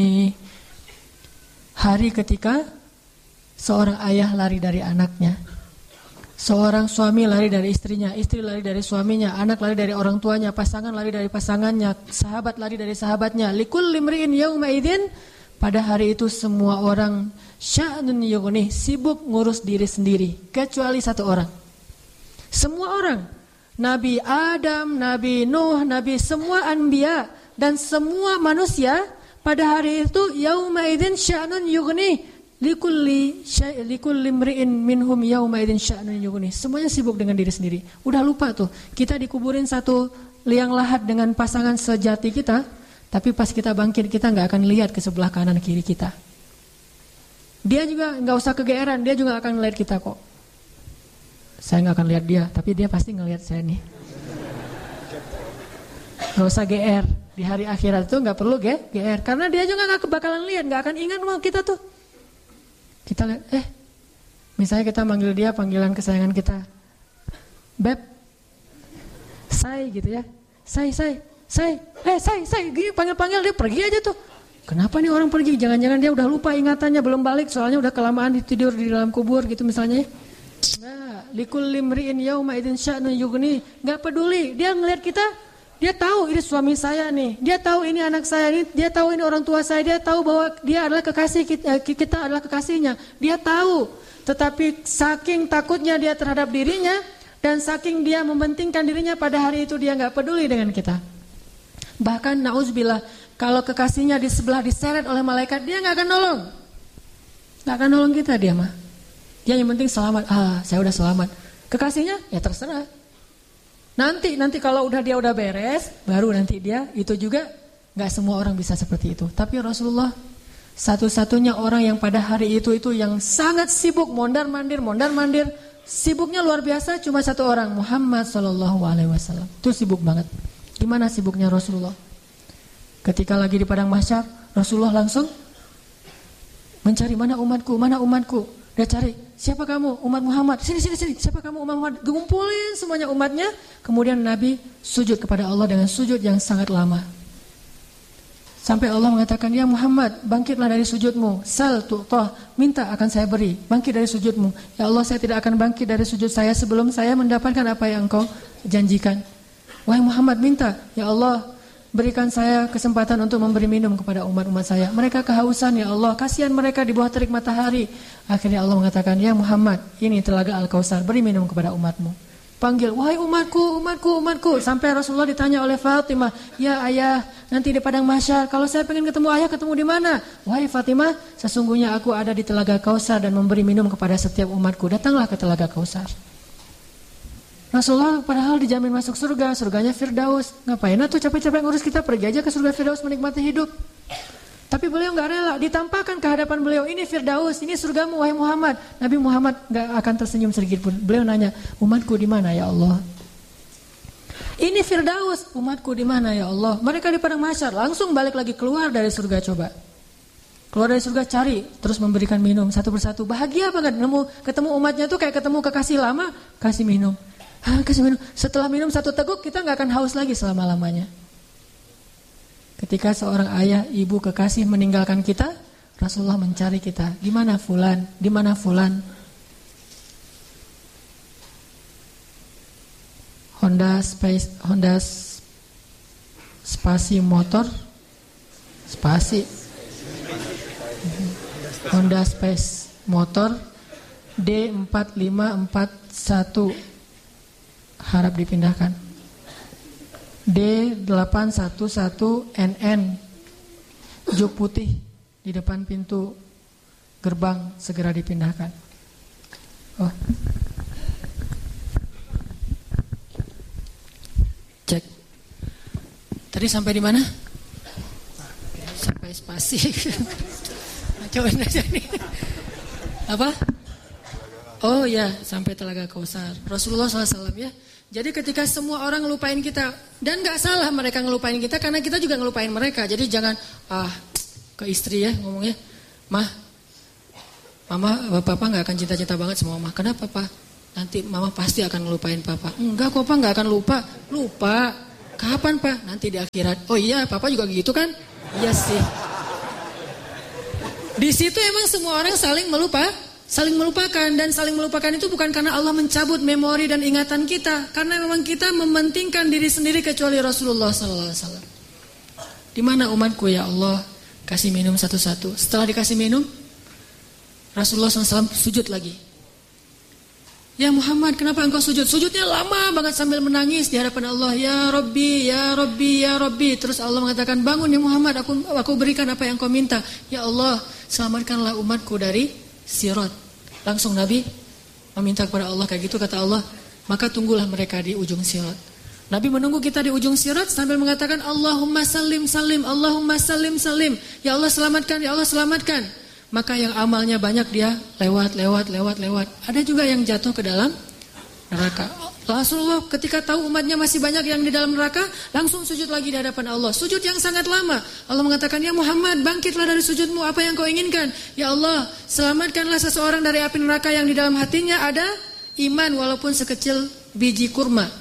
hari ketika seorang ayah lari dari anaknya, seorang suami lari dari istrinya, istri lari dari suaminya, anak lari dari orang tuanya, pasangan lari dari pasangannya, sahabat lari dari sahabatnya. Likulli imri'in yauma idzin, pada hari itu semua orang sya'nun yughnih, sibuk ngurus diri sendiri, kecuali satu orang. Semua orang, Nabi Adam, Nabi Nuh, Nabi semua anbiya dan semua manusia pada hari itu yauma idzin sya'nun yughnih. Likulli imri'in minhum yauma idzin sya'nun yughnih. Semuanya sibuk dengan diri sendiri. Udah lupa tuh, kita dikuburin satu liang lahat dengan pasangan sejati kita, tapi pas kita bangkit kita nggak akan lihat ke sebelah kanan kiri kita. Dia juga nggak usah kegeeran, dia juga akan ngelihat kita kok. Saya nggak akan lihat dia, tapi dia pasti ngelihat saya nih. Nggak usah GR. Di hari akhirat itu nggak perlu GR, karena dia juga nggak bakalan lihat, nggak akan ingat mau kita tuh. Kita lihat, misalnya kita manggil dia panggilan kesayangan kita, Beb, say gitu ya, say, gini panggil dia pergi aja tuh. Kenapa nih orang pergi? Jangan-jangan dia udah lupa ingatannya, belum balik, soalnya udah kelamaan tidur di dalam kubur gitu misalnya. Nah, likulli imri'in yauma idzin sya'nun yughnih, nggak peduli, dia ngelihat kita. Dia tahu ini suami saya nih, dia tahu ini anak saya nih, dia tahu ini orang tua saya, dia tahu bahwa dia adalah kekasih kita adalah kekasihnya. Dia tahu, tetapi saking takutnya dia terhadap dirinya dan saking dia mementingkan dirinya pada hari itu dia nggak peduli dengan kita. Bahkan nauzubillah, kalau kekasihnya di sebelah diseret oleh malaikat, dia nggak akan nolong kita dia mah. Dia yang penting selamat. Saya udah selamat. Kekasihnya ya terserah. Nanti kalau dia udah beres, baru nanti dia itu juga nggak semua orang bisa seperti itu. Tapi Rasulullah satu-satunya orang yang pada hari itu yang sangat sibuk mondar-mandir, sibuknya luar biasa, cuma satu orang, Muhammad SAW. Itu sibuk banget. Gimana sibuknya Rasulullah? Ketika lagi di padang mahsyar, Rasulullah langsung mencari mana umatku. Dia cari, siapa kamu? Umat Muhammad. Sini. Siapa kamu? Umat Muhammad. Kumpulin semuanya umatnya. Kemudian Nabi sujud kepada Allah dengan sujud yang sangat lama. Sampai Allah mengatakan, ya Muhammad, bangkitlah dari sujudmu. Sal tu'tah, minta akan saya beri. Bangkit dari sujudmu. Ya Allah, saya tidak akan bangkit dari sujud saya sebelum saya mendapatkan apa yang engkau janjikan. Wahai Muhammad, minta. Ya Allah, berikan saya kesempatan untuk memberi minum kepada umat-umat saya. Mereka kehausan ya Allah, kasihan mereka di bawah terik matahari. Akhirnya Allah mengatakan, ya Muhammad, ini telaga Al-Kautsar, beri minum kepada umatmu. Panggil, wahai umatku. Sampai Rasulullah ditanya oleh Fatimah, ya ayah, nanti di padang mahsyar, kalau saya pengen ketemu ayah, ketemu di mana? Wahai Fatimah, sesungguhnya aku ada di telaga Kautsar dan memberi minum kepada setiap umatku. Datanglah ke telaga Kautsar. Rasulullah padahal dijamin masuk surga, surganya Firdaus. Ngapain tuh capek-capek ngurus kita, pergi aja ke surga Firdaus menikmati hidup. Tapi beliau gak rela, ditampakkan ke hadapan beliau, ini Firdaus, ini surgamu wahai Muhammad. Nabi Muhammad gak akan tersenyum sedikit pun. Beliau nanya, umatku di mana ya Allah? Ini Firdaus, umatku di mana ya Allah? Mereka di padang mahsyar, langsung balik lagi keluar dari surga coba. Keluar dari surga cari, terus memberikan minum satu persatu. Bahagia banget ketemu umatnya tuh kayak ketemu kekasih lama, kasih minum. Kasih minum. Setelah minum satu teguk kita gak akan haus lagi selama-lamanya. Ketika seorang ayah, ibu, kekasih meninggalkan kita, Rasulullah mencari kita. Di mana fulan? Honda Spasi motor. Honda Space motor D4541 harap dipindahkan. D811NN juk putih di depan pintu gerbang, segera dipindahkan. Cek. Tadi sampai di mana? Sampai spasi. Cobain aja nih. Apa? Oh ya, sampai telaga Kautsar. Rasulullah SAW ya. Jadi ketika semua orang ngelupain kita, dan gak salah mereka ngelupain kita, karena kita juga ngelupain mereka. Jadi jangan ke istri ya ngomongnya, Mama, Papa gak akan cinta-cinta banget sama Mama. Kenapa Pak? Nanti Mama pasti akan ngelupain Papa. Enggak kok Pak, gak akan lupa. Kapan Pak? Nanti di akhirat. Oh iya, Papa juga gitu kan? Iya sih. Di situ emang semua orang saling melupakan, dan saling melupakan itu bukan karena Allah mencabut memori dan ingatan kita, karena memang kita mementingkan diri sendiri kecuali Rasulullah SAW. Di mana umatku ya Allah? Kasih minum satu-satu. Setelah dikasih minum, Rasulullah SAW sujud lagi. Ya Muhammad, kenapa engkau sujud? Sujudnya lama banget sambil menangis di hadapan Allah. Ya Rabbi, ya Rabbi, ya Rabbi. Terus Allah mengatakan, bangun ya Muhammad, aku berikan apa yang kau minta. Ya Allah, selamatkanlah umatku dari Sirat. Langsung Nabi meminta kepada Allah kayak gitu, kata Allah, maka tunggulah mereka di ujung Sirat. Nabi menunggu kita di ujung Sirat sambil mengatakan, Allahumma salim salim, Allahumma salim salim. Ya Allah selamatkan, ya Allah selamatkan. Maka yang amalnya banyak dia lewat. Ada juga yang jatuh ke dalam neraka. Rasulullah ketika tahu umatnya masih banyak yang di dalam neraka, langsung sujud lagi di hadapan Allah. Sujud yang sangat lama. Allah mengatakan, ya Muhammad, bangkitlah dari sujudmu, apa yang kau inginkan? Ya Allah, selamatkanlah seseorang dari api neraka yang di dalam hatinya ada iman walaupun sekecil biji kurma.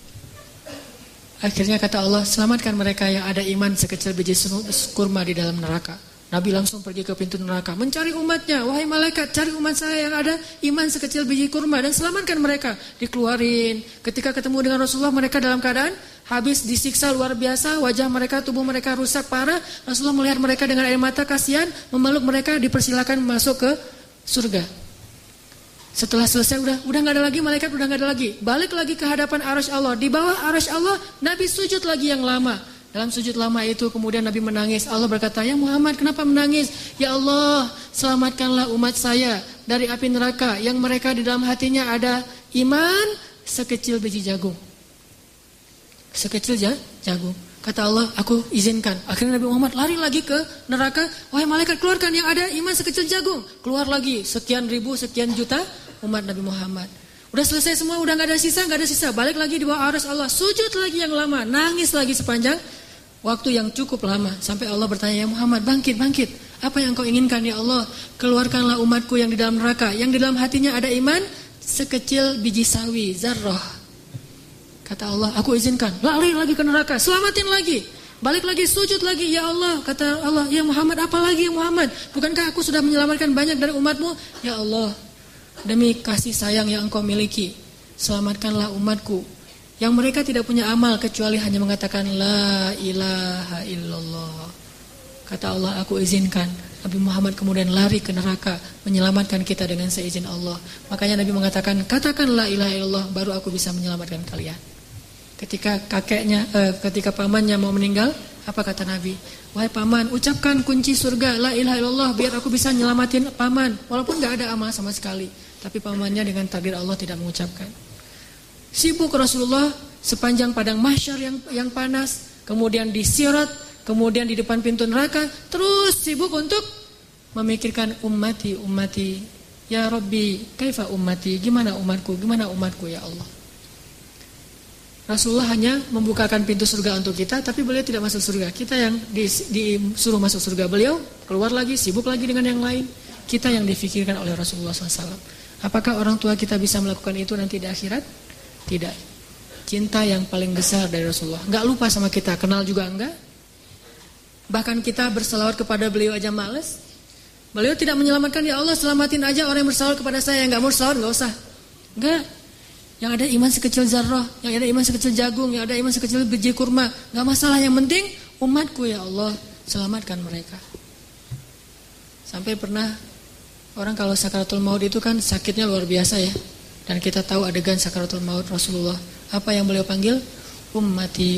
Akhirnya kata Allah, selamatkan mereka yang ada iman sekecil biji kurma di dalam neraka. Nabi langsung pergi ke pintu neraka, mencari umatnya. Wahai malaikat, cari umat saya yang ada iman sekecil biji kurma dan selamatkan mereka. Dikeluarin. Ketika ketemu dengan Rasulullah, mereka dalam keadaan habis disiksa luar biasa. Wajah mereka, tubuh mereka rusak parah. Rasulullah melihat mereka dengan air mata, kasihan, memeluk mereka, dipersilakan masuk ke surga. Setelah selesai, udah gak ada lagi, malaikat udah gak ada lagi. Balik lagi ke hadapan arasy Allah. Di bawah arasy Allah, Nabi sujud lagi yang lama. Dalam sujud lama itu kemudian Nabi menangis. Allah berkata, ya Muhammad, kenapa menangis? Ya Allah, selamatkanlah umat saya dari api neraka yang mereka di dalam hatinya ada iman sekecil biji jagung. Sekecil jagung. Kata Allah, aku izinkan. Akhirnya Nabi Muhammad lari lagi ke neraka. Wahai malaikat, keluarkan yang ada iman sekecil jagung. Keluar lagi sekian ribu, sekian juta umat Nabi Muhammad. Udah selesai semua, udah gak ada sisa. Balik lagi di bawah arasy Allah. Sujud lagi yang lama, nangis lagi sepanjang waktu yang cukup lama. Sampai Allah bertanya, ya Muhammad, bangkit. Apa yang kau inginkan ya Allah? Keluarkanlah umatku yang di dalam neraka, yang di dalam hatinya ada iman sekecil biji sawi, zarrah. Kata Allah, aku izinkan. Lari lagi ke neraka, selamatin lagi. Balik lagi, sujud lagi, ya Allah. Kata Allah, ya Muhammad, apa lagi ya Muhammad? Bukankah aku sudah menyelamatkan banyak dari umatmu? Ya Allah, demi kasih sayang yang engkau miliki, selamatkanlah umatku yang mereka tidak punya amal kecuali hanya mengatakan la ilaha illallah. Kata Allah, aku izinkan. Nabi Muhammad kemudian lari ke neraka, menyelamatkan kita dengan seizin Allah. Makanya Nabi mengatakan, katakan la ilaha illallah, baru aku bisa menyelamatkan kalian. Ketika pamannya mau meninggal, apa kata Nabi? Wahai paman, ucapkan kunci surga, la ilaha illallah, biar aku bisa nyelamatin paman. Walaupun gak ada amal sama sekali, tapi pamannya dengan takdir Allah tidak mengucapkan. Sibuk Rasulullah sepanjang padang mahsyar yang panas, kemudian di Sirat, kemudian di depan pintu neraka, terus sibuk untuk memikirkan ummati, ya Rabbi, kaifa ummati, gimana umatku ya Allah. Rasulullah hanya membukakan pintu surga untuk kita, tapi beliau tidak masuk surga. Kita yang disuruh masuk surga, beliau keluar lagi, sibuk lagi dengan yang lain. Kita yang difikirkan oleh Rasulullah SAW. Apakah orang tua kita bisa melakukan itu nanti di akhirat? Tidak. Cinta yang paling besar dari Rasulullah. Enggak lupa sama kita, kenal juga enggak. Bahkan kita berselawat kepada beliau aja males. Beliau tidak menyelamatkan, ya Allah selamatin aja orang yang berselawat kepada saya. Yang enggak mau selawat enggak usah. Enggak. Yang ada iman sekecil zarrah, yang ada iman sekecil jagung, yang ada iman sekecil biji kurma, enggak masalah, yang penting umatku ya Allah, selamatkan mereka. Sampai pernah orang kalau sakaratul maut itu kan sakitnya luar biasa ya. Dan kita tahu adegan sakaratul maut Rasulullah. Apa yang beliau panggil? Ummati.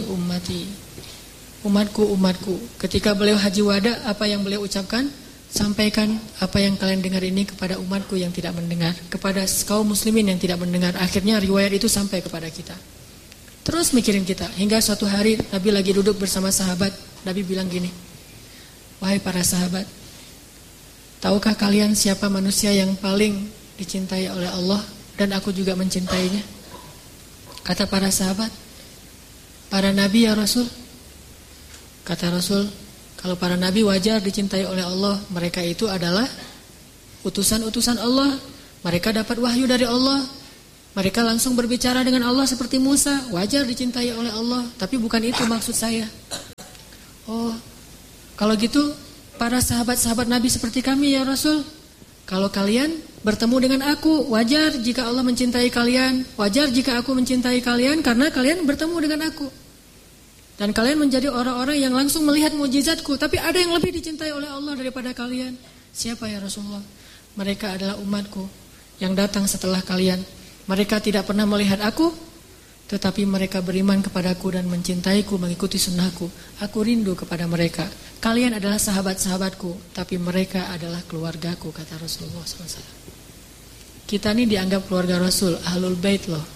Umatku. Ketika beliau haji wada, apa yang beliau ucapkan? Sampaikan apa yang kalian dengar ini kepada umatku yang tidak mendengar, kepada kaum muslimin yang tidak mendengar. Akhirnya riwayat itu sampai kepada kita. Terus mikirin kita. Hingga suatu hari Nabi lagi duduk bersama sahabat. Nabi bilang gini, wahai para sahabat, tahukah kalian siapa manusia yang paling dicintai oleh Allah? Dan aku juga mencintainya. Kata para sahabat, para nabi ya Rasul. Kata Rasul, kalau para nabi wajar dicintai oleh Allah. Mereka itu adalah utusan-utusan Allah. Mereka dapat wahyu dari Allah. Mereka langsung berbicara dengan Allah seperti Musa. Wajar dicintai oleh Allah. Tapi bukan itu maksud saya. Oh, kalau gitu para sahabat-sahabat Nabi seperti kami ya Rasul. Kalau kalian bertemu dengan aku, wajar jika Allah mencintai kalian, wajar jika aku mencintai kalian karena kalian bertemu dengan aku. Dan kalian menjadi orang-orang yang langsung melihat mukjizatku, tapi ada yang lebih dicintai oleh Allah daripada kalian. Siapa ya Rasulullah? Mereka adalah umatku yang datang setelah kalian. Mereka tidak pernah melihat aku, tetapi mereka beriman kepadaku dan mencintaiku, mengikuti sunnahku. Aku rindu kepada mereka. Kalian adalah sahabat-sahabatku, tapi mereka adalah keluargaku, kata Rasulullah SAW. Kita ini dianggap keluarga Rasul, Ahlul Bait loh.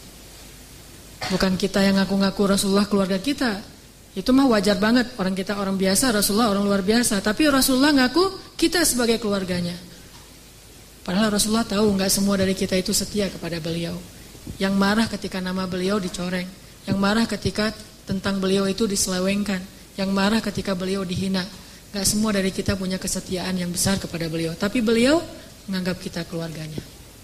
Bukan kita yang ngaku-ngaku Rasulullah keluarga kita. Itu mah wajar banget, orang kita orang biasa, Rasulullah orang luar biasa. Tapi Rasulullah ngaku kita sebagai keluarganya. Padahal Rasulullah tahu gak semua dari kita itu setia kepada beliau. Yang marah ketika nama beliau dicoreng, yang marah ketika tentang beliau itu diselewengkan, yang marah ketika beliau dihina. Gak semua dari kita punya kesetiaan yang besar kepada beliau, tapi beliau menganggap kita keluarganya.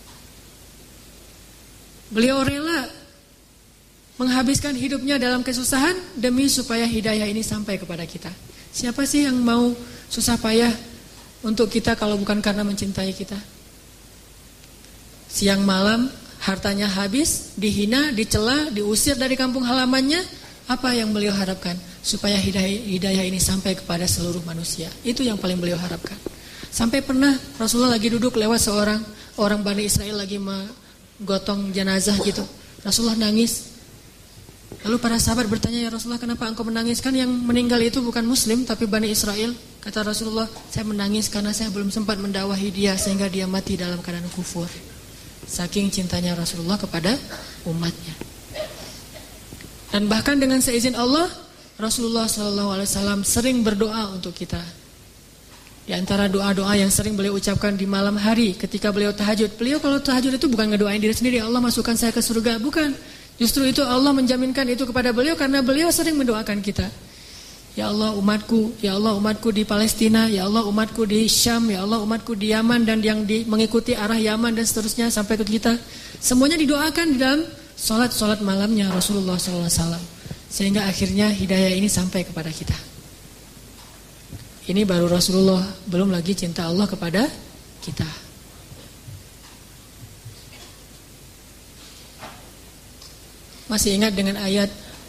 Beliau rela menghabiskan hidupnya dalam kesusahan demi supaya hidayah ini sampai kepada kita. Siapa sih yang mau susah payah untuk kita kalau bukan karena mencintai kita? Siang malam hartanya habis, dihina, dicela, diusir dari kampung halamannya. Apa yang beliau harapkan? Supaya hidayah ini sampai kepada seluruh manusia. Itu yang paling beliau harapkan. Sampai pernah Rasulullah lagi duduk lewat seorang orang Bani Israel lagi menggotong jenazah gitu. Rasulullah nangis. Lalu para sahabat bertanya, ya Rasulullah, kenapa engkau menangis? Kan yang meninggal itu bukan muslim tapi Bani Israel. Kata Rasulullah, saya menangis karena saya belum sempat mendakwahi dia sehingga dia mati dalam keadaan kufur. Saking cintanya Rasulullah kepada umatnya. Dan bahkan dengan seizin Allah, Rasulullah SAW sering berdoa untuk kita. Di antara doa-doa yang sering beliau ucapkan di malam hari ketika beliau tahajud. Beliau kalau tahajud itu bukan ngedoain diri sendiri, Allah masukkan saya ke surga, bukan. Justru itu Allah menjaminkan itu kepada beliau karena beliau sering mendoakan kita. Ya Allah umatku di Palestina, ya Allah umatku di Syam, ya Allah umatku di Yaman dan yang mengikuti arah Yaman dan seterusnya sampai ke kita. Semuanya didoakan di dalam solat malamnya Rasulullah SAW. Sehingga akhirnya hidayah ini sampai kepada kita. Ini baru Rasulullah, belum lagi cinta Allah kepada kita. Masih ingat dengan ayat